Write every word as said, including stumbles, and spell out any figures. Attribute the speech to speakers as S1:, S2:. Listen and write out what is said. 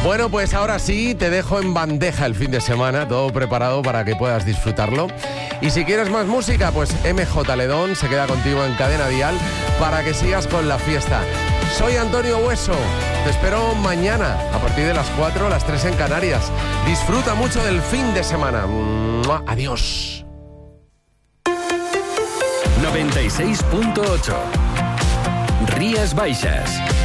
S1: Bueno, pues ahora sí, te dejo en bandeja el fin de semana, todo preparado para que puedas disfrutarlo. Y si quieres más música, pues M J Ledón se queda contigo en Cadena Dial para que sigas con la fiesta. Soy Antonio Hueso, te espero mañana a partir de las cuatro, las tres en Canarias. Disfruta mucho del fin de semana. ¡Mua! Adiós.
S2: noventa y seis punto ocho Rías Baixas.